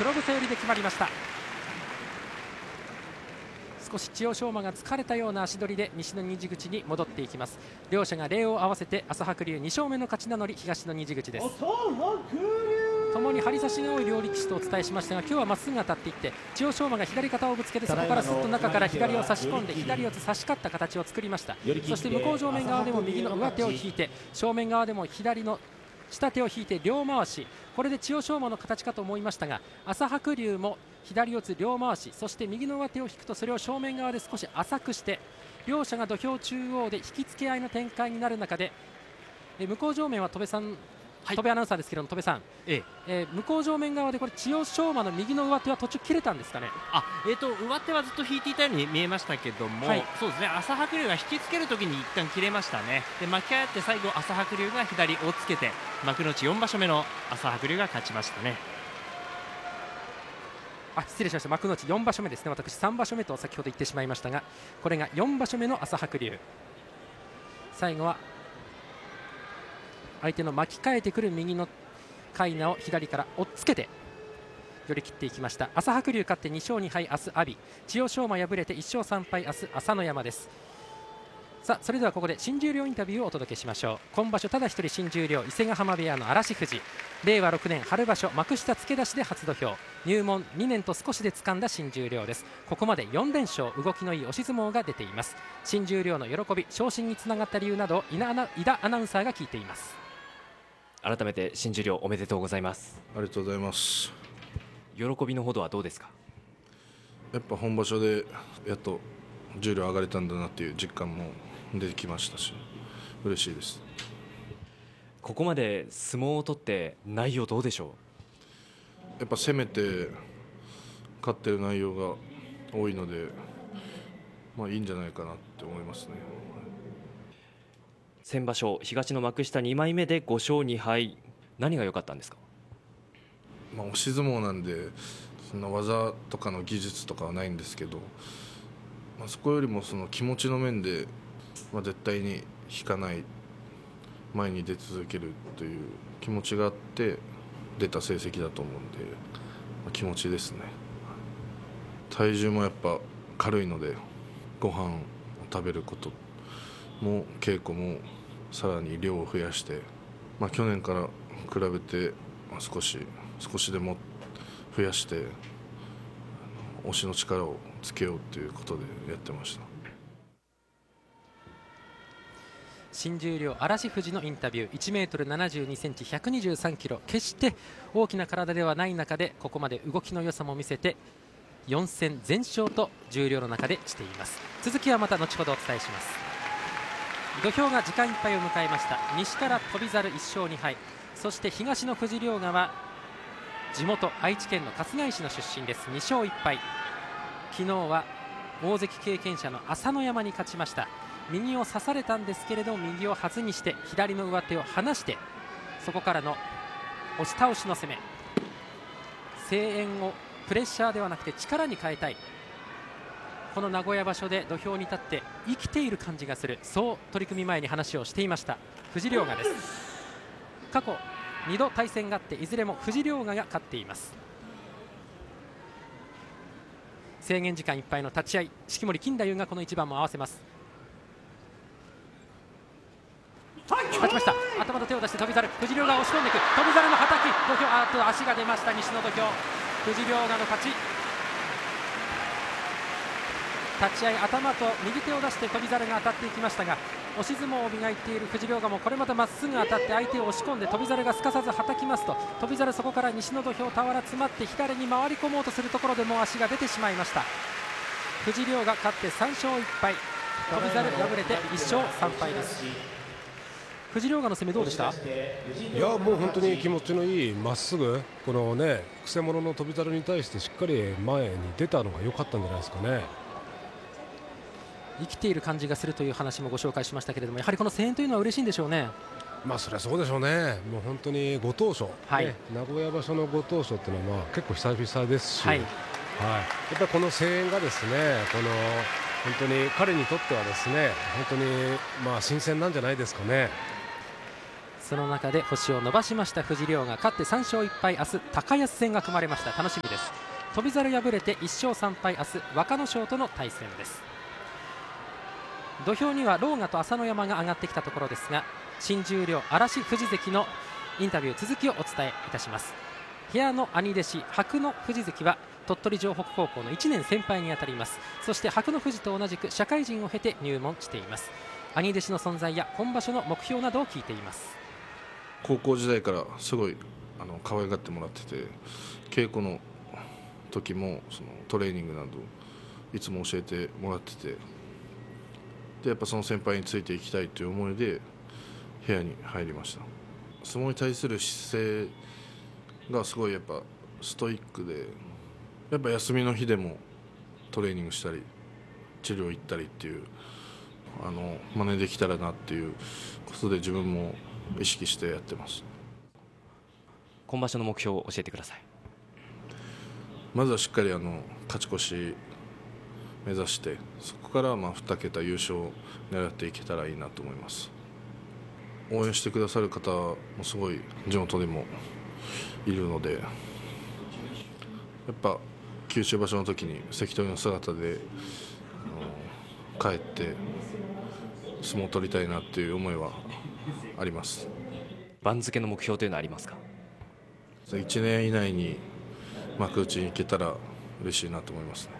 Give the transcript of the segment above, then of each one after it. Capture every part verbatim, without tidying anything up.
黒房寄りで決まりました。少し千代翔馬が疲れたような足取りで西の虹口に戻っていきます。両者が礼を合わせて朝白龍に勝目の勝ち名乗り東の虹口です。ともに張り差しが多い両力士とお伝えしましたが、今日はまっすぐ当たっていって千代翔馬が左肩をぶつけて、そこからすっと中から左を差し込んで左四つ差し勝った形を作りました。そして向こう正面側でも右の上手を引いて、正面側でも左の下手を引いて両回し、これで千代翔馬の形かと思いましたが、朝白龍も左四つ両回し、そして右の上手を引くとそれを正面側で少し浅くして、両者が土俵中央で引き付け合いの展開になる中で、え向こう正面は戸部さん、はい、戸部アナウンサーですけども、戸部さん、えええー、向こう正面側でこれ千代翔馬の右の上手は途中切れたんですかね。 あ、えー、と上手はずっと引いていたように見えましたけども、はい、そうですね、朝白龍が引きつけるときに一旦切れましたね。で巻き返って最後朝白龍が左をつけて幕内よん場所目の朝白龍が勝ちましたね。 あ、失礼しました。幕内よん場所目ですね。私さん場所目と先ほど言ってしまいましたが、これがよん場所目の朝白龍。最後は相手の巻き替えてくる右のかいなを左から押っつけて寄り切っていきました。朝白龍勝ってに勝に敗、明日阿炎。千代翔馬敗れていっ勝さん敗、明日朝乃山です。さあ、それではここで新十両インタビューをお届けしましょう。今場所ただ一人新十両伊勢ヶ濱部屋の嵐富士、令和ろくねん春場所幕下付け出しで初土俵、入門にねんと少しで掴んだ新十両です。ここまでよん連勝、動きのいい押し相撲が出ています。新十両の喜び、昇進につながった理由などを井田アナウンサーが聞いています。 改めて新十両おめでとうございます。 ありがとうございます。 喜びのほどはどうですか。 やっぱ本場所でやっと十両上がれたんだなっていう実感も出てきましたし、嬉しいです。 ここまで相撲を取って内容どうでしょう。やっぱ攻めて勝ってる内容が多いので、まあいいんじゃないかなって思いますね。 先場所東の幕下に枚目でご勝に敗、何が良かったんですか。 まあ、押し相撲なんでそんな技とかの技術とかはないんですけど、まあ、そこよりもその気持ちの面で、まあ、絶対に引かない、前に出続けるという気持ちがあって出た成績だと思うんで、まあ、気持ちですね。体重もやっぱ軽いので、ご飯を食べることも稽古もさらに量を増やして、まあ、去年から比べて少し少しでも増やして押しの力をつけようということでやってました。 新十両嵐富士のインタビュー、いちメートルななじゅうにセンチ、ひゃくにじゅうさんキロ、決して大きな体ではない中でここまで動きの良さも見せてよん戦全勝と十両の中でしています。続きはまた後ほどお伝えします。土俵が時間いっぱいを迎えました。西から翔猿いっ勝に敗、そして東の富士両側、地元愛知県の春日井市の出身です。に勝いっ敗。昨日は大関経験者の朝乃山に勝ちました。右を刺されたんですけれども右をはずにして左の上手を離して、そこからの押し倒しの攻め、声援をプレッシャーではなくて力に変えたい、この名古屋場所で土俵に立って生きている感じがする、そう取組前に話をしていました藤良賀です。過去にど対戦があっていずれも藤良賀が勝っています。制限時間いっぱいの立ち合い、式守錦太夫がこの一番も合わせます。勝ちました。頭と手を出して翔猿、藤良賀押し込んでいく、翔猿のはたき、土俵、あと足が出ました。西の土俵、藤良賀の勝ち。立ち合い頭と右手を出して翔猿が当たっていきましたが、押し相撲を磨いている藤良賀もこれまたまっすぐ当たって相手を押し込んで翔猿がすかさずはたきますと、翔猿そこから西の土俵俵詰まって左に回り込もうとするところでもう足が出てしまいました。藤良賀勝ってさん勝いっ敗、翔猿敗れていっ勝さん敗です。藤良賀の攻めどうでした？ いやもう本当に気持ちのいいまっすぐ、このねくせ者の翔猿に対してしっかり前に出たのが良かったんじゃないですかね。 生きている感じがするという話もご紹介しましたけれども、やはりこの声援というのは嬉しいんでしょうね。 まあそれはそうでしょうね。もう本当にご当所、はい、ね、名古屋場所のご当所っていうのはまあ結構久々ですし、はいはい、やっぱりこの声援がですね、この本当に彼にとってはですね、本当にまあ新鮮なんじゃないですかね。 その中で星を伸ばしました藤涼が勝ってさん勝いっ敗、明日高安戦が組まれました。楽しみです。翔猿敗れていっ勝さん敗、明日若の勝との対戦です。土俵には狼雅と朝乃山が上がってきたところですが、新十両嵐富士関のインタビュー続きをお伝えいたします。部屋の兄弟子白の富士関は鳥取城北高校のいちねん先輩にあたります。そして白の富士と同じく社会人を経て入門しています。兄弟子の存在や今場所の目標などを聞いています。 高校時代からすごいあの可愛がってもらってて、稽古の時もそのトレーニングなどいつも教えてもらってて、でやっぱその先輩についていきたいという思いで部屋に入りました。相撲に対する姿勢がすごいやっぱストイックで、やっぱ休みの日でもトレーニングしたり治療行ったりっていうあの真似できたらなっていうことで自分も意識してやってます。 今場所の目標を教えてください。 まずはしっかりあの勝ち越し目指して、そこからまあに桁優勝を狙っていけたらいいなと思います。応援してくださる方もすごい地元でもいるので、やっぱ九州場所の時に関取の姿であの帰って相撲を取りたいなっていう思いはあります。 番付の目標というのはありますか？ いちねん以内に幕内に行けたら嬉しいなと思いますね。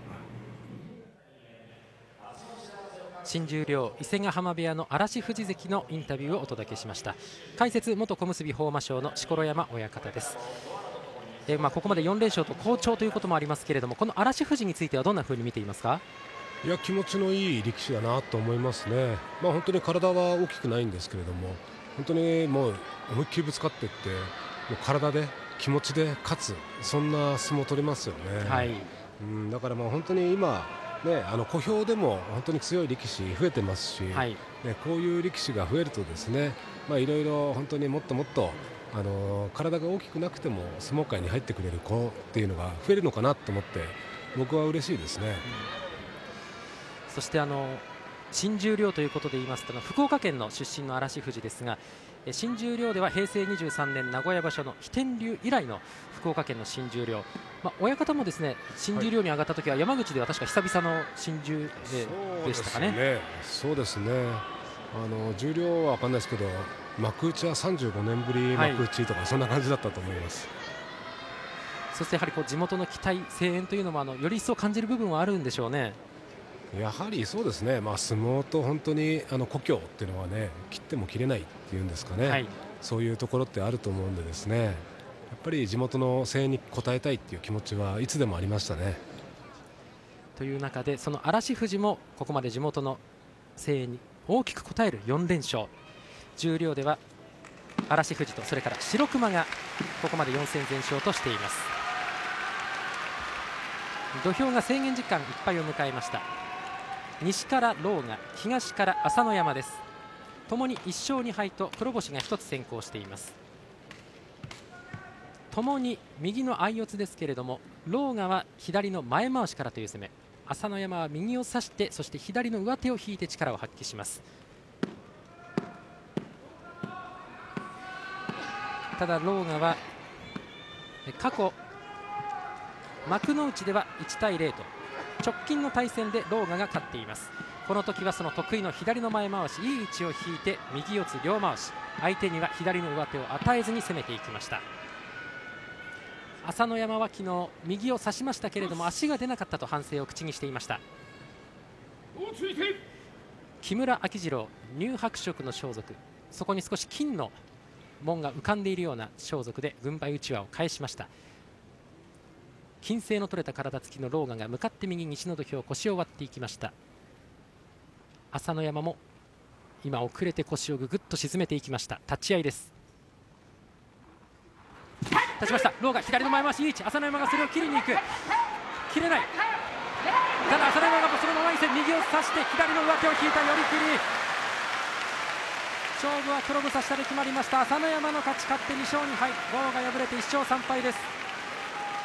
新十両伊勢ヶ濱部屋の嵐富士関のインタビューをお届けしました。解説元小結豊真将の錣山親方です。えー、まあここまでよん連勝と好調ということもありますけれども、この嵐富士についてはどんなふうに見ていますか？ いや、気持ちのいい力士だなと思いますね。まあ、本当に体は大きくないんですけれども、本当にもう思いっきりぶつかっていって、もう体で気持ちで勝つ、そんな相撲を取りますよね。 はい、 うん、だからまあ本当に今、ね、あの小兵でも本当に強い力士増えてますし、 はい、 ね、こういう力士が増えるとですね、まあ、いろいろ本当にもっともっとあの体が大きくなくても相撲界に入ってくれる子っていうのが増えるのかなと思って、僕は嬉しいですね。うん、 そしてあの新十両ということで言いますと、福岡県の出身の嵐富士ですが、新十両では平成にじゅうさんねん名古屋場所の飛天龍以来の福岡県の新十両、まあ、親方もですね新十両に上がった時は山口では確か久々の新十両でしたかね。 そうですね、あの十両は分かんないですけど、幕内はさんじゅうごねんぶり幕内とか、はい、そんな感じだったと思います。 そしてやはりこう地元の期待声援というのもあのより一層感じる部分はあるんでしょうね。 やはりそうですね、まあ、相撲と本当にあの故郷っていうのはね、切っても切れないっていうんですかね、はい、そういうところってあると思うんでですね、やっぱり地元の声援に応えたいっていう気持ちはいつでもありましたね。 という中で、その嵐富士もここまで地元の声援に大きく応えるよん連勝、十両では嵐富士とそれから白熊がここまでよん戦全勝としています。土俵が制限時間いっぱいを迎えました。西から狼雅、東から朝乃山です。ともにいっ勝に敗と黒星がひとつ先行しています。ともに右の相四つですけれども、狼雅は左の前回しからという攻め、朝乃山は右を差して、そして左の上手を引いて力を発揮します。ただ狼雅は過去幕内ではいちたいゼロと直近の対戦で狼雅が勝っています。この時はその得意の左の前回し、いい位置を引いて右四つ両回し、相手には左の上手を与えずに攻めていきました。朝乃山は昨日右を差しましたけれども、足が出なかったと反省を口にしていました。木村秋次郎、乳白色の装束、そこに少し金の紋が浮かんでいるような装束で軍配うちわを返しました。金星の取れた体つきの狼雅が向かって右西の土俵、腰を割っていきました。朝乃山も今遅れて腰をぐぐっと沈めていきました。立ち合いです。立ちました。狼雅左の前回しいい位置、朝乃山がそれを切りに行く、切れない。ただ朝乃山がそのままにして右を差して左の上手を引いた寄り切り、勝負は黒房下で決まりました。朝乃山の勝ち、勝ってに勝に敗、狼雅敗れていっ勝さん敗です。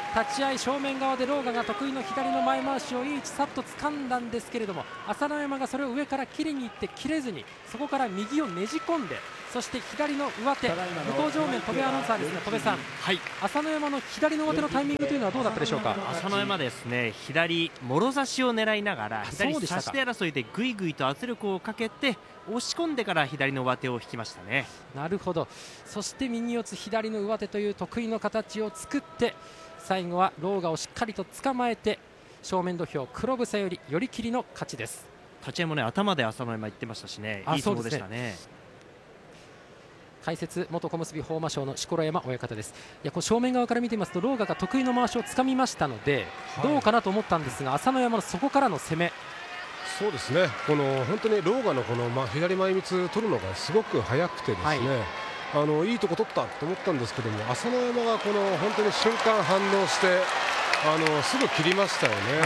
立ち合い正面側でローガが得意の左の前回しをいい位置さっと掴んだんですけれども、朝乃山がそれを上から切りにいって切れずに、そこから右をねじ込んで、そして左の上手、向こう正面戸部アナウンサーですね。戸部さん、はい、朝乃山の左の上手のタイミングというのはどうだったでしょうか。 朝乃山ですね、左もろ差しを狙いながら左差し手争いでぐいぐいと圧力をかけて押し込んでから左の上手を引きましたね。 なるほど。そして右四つ左の上手という得意の形を作って、最後はローガをしっかりと捕まえて正面土俵黒房より寄り切りの勝ちです。 立ち合いもね、頭で朝乃山言ってましたしね、いい相撲でしたね。 解説元小結豊真将の錣山親方です。いや、こう正面側から見てみますとローガが得意のまわしをつかみましたので、はい、どうかなと思ったんですが、朝乃山のそこからの攻め、 そうですね、この本当にローガのこの、ま、左前みつ取るのがすごく早くてですね、はい、あのいいとこ取ったと思ったんですけども、朝乃山がこの本当に瞬間反応してあのすぐ切りましたよね、はい、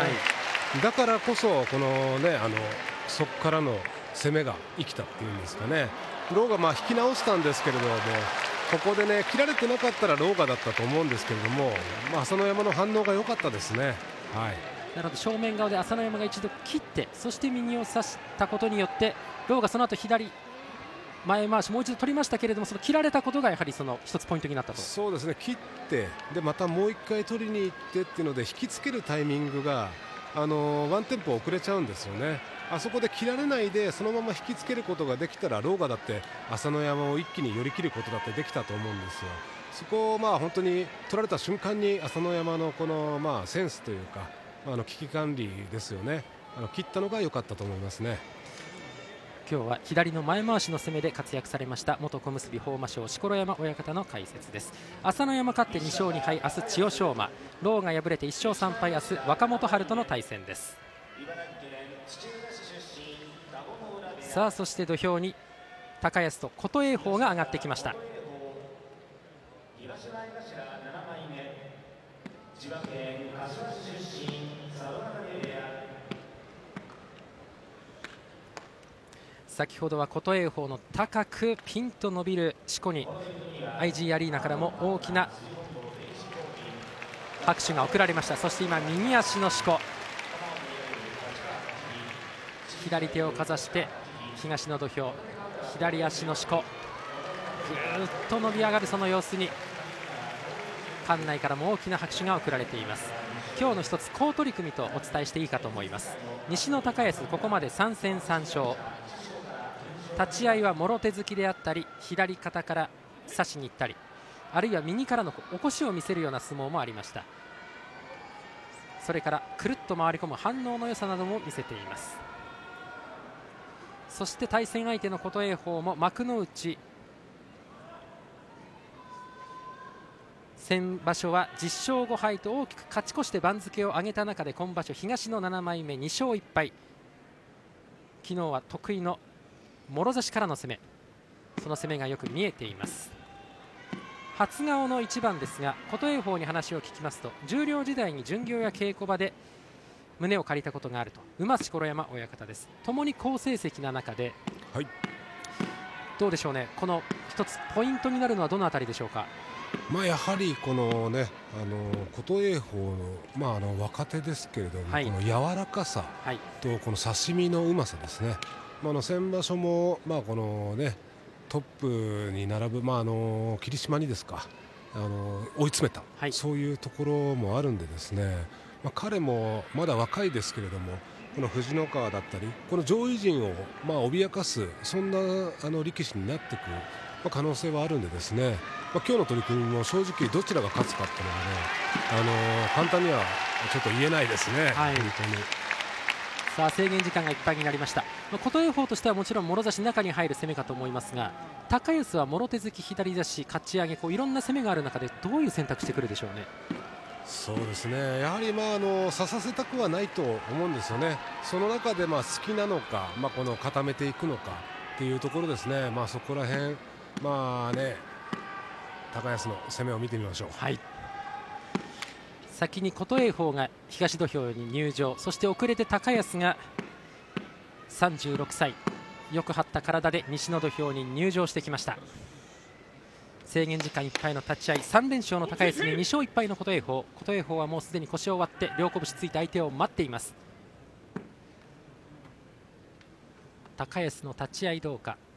だからこそこの、ね、あのそこからの攻めが生きたっていうんですかね。ローガまあ引き直したんですけれども、ここでね切られてなかったらローガだったと思うんですけれども、まあ、朝乃山の反応が良かったですね。はい、 なので正面側で朝乃山が一度切って、そして右を差したことによってローガその後左前回しもう一度取りましたけれども、その切られたことがやはりその一つポイントになったと。 そうですね、切ってでまたもう一回取りに行ってっていうので引きつけるタイミングがあのワンテンポ遅れちゃうんですよね。あそこで切られないでそのまま引きつけることができたらローガだって朝乃山を一気に寄り切ることだってできたと思うんですよ。そこをまあ本当に取られた瞬間に朝乃山のこのまあセンスというか、あの危機管理ですよね、あの切ったのが良かったと思いますね。 今日は左の前回しの攻めで活躍されました元小結豊真将錣山親方の解説です。朝乃山勝ってに勝に敗、明日千代翔馬、ローが敗れていっ勝さん敗、明日若元春との対戦です。さあ、そして土俵に高安と琴恵光が上がってきました。先ほどは琴恵光の高くピンと伸びるしこに アイジー アリーナからも大きな拍手が送られました。そして今右足のしこ、左手をかざして東の土俵、左足のしこぐーっと伸び上がるその様子に館内からも大きな拍手が送られています。今日の一つ好取組とお伝えしていいかと思います。西の高安、ここまでさん戦さん勝、立ち合いはもろ手突きであったり左肩から差しに行ったり、あるいは右からの起こしを見せるような相撲もありました。それからくるっと回り込む反応の良さなども見せています。そして対戦相手の琴恵光も幕内先場所はじゅっ勝ご敗と大きく勝ち越して番付を上げた中で、今場所東のなな枚目に勝いっ敗、昨日は得意のもろ差しからの攻め、その攻めがよく見えています。初顔の一番ですが、琴恵光に話を聞きますと、十両時代に巡業や稽古場で胸を借りたことがあると、馬錣山親方です。ともに好成績な中で、はい、どうでしょうね、この一つポイントになるのはどのあたりでしょうか。 まあ、やはりこのね、あの琴恵光の、まあ、あの若手ですけれども、はい、この柔らかさとこの刺身のうまさですね。まあ、あの先場所も、まあこのね、トップに並ぶ、まあ、あの霧島にですか、あの追い詰めた、はい、そういうところもあるんでですね、まあ、彼もまだ若いですけれども、この藤ノ川だったりこの上位陣をまあ脅かす、そんなあの力士になっていく、まあ、可能性はあるんでですね、まあ、今日の取り組みも正直どちらが勝つかっていうのはね、あの簡単にはちょっと言えないですね、はい、本当に。 さあ制限時間がいっぱいになりました。琴恵光としてはもちろんもろ差し中に入る攻めかと思いますが、高安はもろ手突き左差しかち上げ、こういろんな攻めがある中でどういう選択してくるでしょうね。 そうですね、やはり、まあ、あの差させたくはないと思うんですよね。その中でまあ好きなのか、まあ、この固めていくのかっていうところですね。まあ、そこら辺、まあね、高安の攻めを見てみましょう。はい、 先に琴恵光が東土俵に入場、そして遅れて高安がさんじゅうろくさい、よく張った体で西の土俵に入場してきました。 制限時間いっぱいの立ち合い、さん連勝の高安にに勝いっぱいの琴恵光。琴恵光はもうすでに腰を割って両拳ついて相手を待っています。高安の立ち合いどうか。